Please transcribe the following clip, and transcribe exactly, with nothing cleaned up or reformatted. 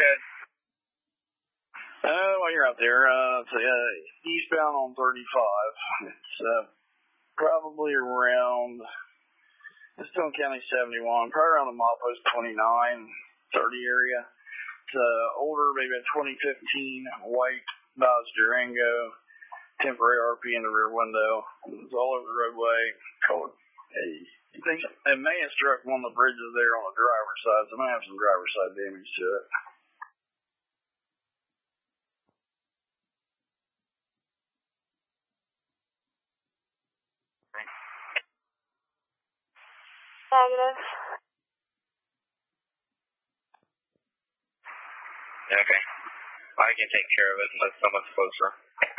good. Uh, while you're out there, uh, it's, uh, eastbound on thirty-five. It's, uh, probably around, it's Stone County seventy-one, probably around the milepost twenty-nine, thirty area. It's, uh, older, maybe a twenty fifteen white Dodge Durango, temporary R P in the rear window. It's all over the roadway. Code. Hey, I think it may have struck one of the bridges there on the driver's side, so it might have some driver's side damage to it. Negative. Okay. I can take care of it unless someone's closer.